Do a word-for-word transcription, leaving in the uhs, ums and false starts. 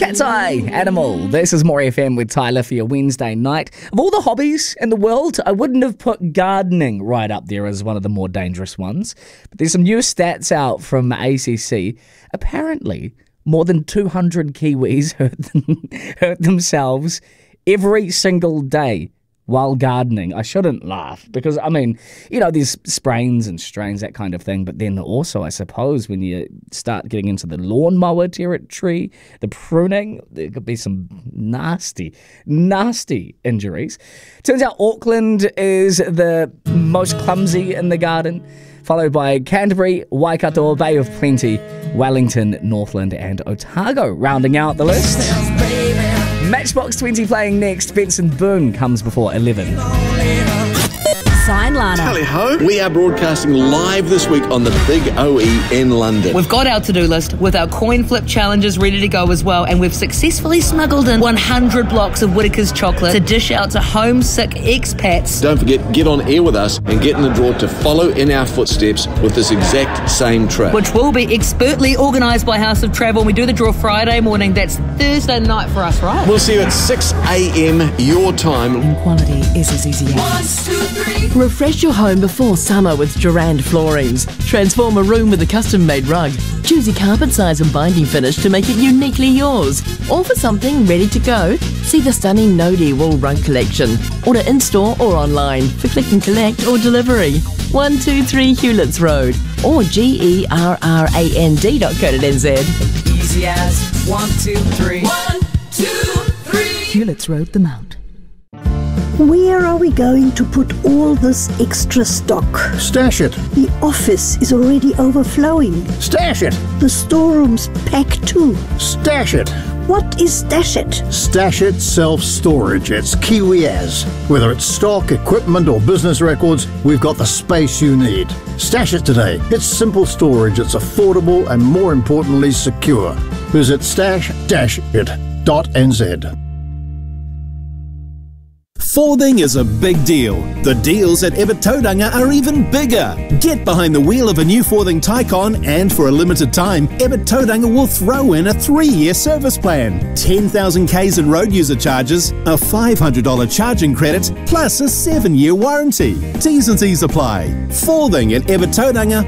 Cat's Eye, Animal. This is More F M with Tyler for your Wednesday night. Of all the hobbies in the world, I wouldn't have put gardening right up there as one of the more dangerous ones. But there's some new stats out from A C C. Apparently, more than two hundred Kiwis hurt, them, hurt themselves every single day while gardening. I shouldn't laugh because, I mean, you know, there's sprains and strains, that kind of thing. But then also, I suppose, when you start getting into the lawnmower territory, the pruning, there could be some nasty, nasty injuries. Turns out Auckland is the most clumsy in the garden, followed by Canterbury, Waikato, Bay of Plenty, Wellington, Northland and Otago, rounding out the list. Matchbox twenty playing next. Benson Boone comes before eleven. Sign Lana. Tally ho. We are broadcasting live this week on the Big O E in London. We've got our to-do list with our coin flip challenges ready to go as well, and we've successfully smuggled in one hundred blocks of Whittaker's chocolate to dish out to homesick expats. Don't forget, get on air with us and get in the draw to follow in our footsteps with this exact same trip. Which will be expertly organised by House of Travel. We do the draw Friday morning. That's Thursday night for us, right? We'll see you at six a.m. your time. And quality is as easy as One, two, three. Refresh your home before summer with Durand Floorings. Transform a room with a custom-made rug. Choose your carpet size and binding finish to make it uniquely yours. Or for something ready to go, see the stunning Nodi Wool Rug Collection. Order in-store or online for click and collect or delivery. one two three Hewletts Road or G E R R A N D dot co dot n z. Easy as one, two, three. One, two, three. Hewletts Road, the Mount. Where are we going to put all this extra stock? Stash it. The office is already overflowing. Stash it. The storeroom's packed too. Stash it. What is Stash It? Stash It Self-Storage. It's Kiwi as. Whether it's stock, equipment or business records, we've got the space you need. Stash It today. It's simple storage. It's affordable and, more importantly, secure. Visit stash dash it dot n z. Forthing is a big deal. The deals at Ebert Tauranga are even bigger. Get behind the wheel of a new Forthing Taycan and for a limited time, Ebert Tauranga will throw in a three-year service plan, ten thousand kays in road user charges, a five hundred dollars charging credit, plus a seven-year warranty. T's and C's apply. Forthing at Ebert Tauranga,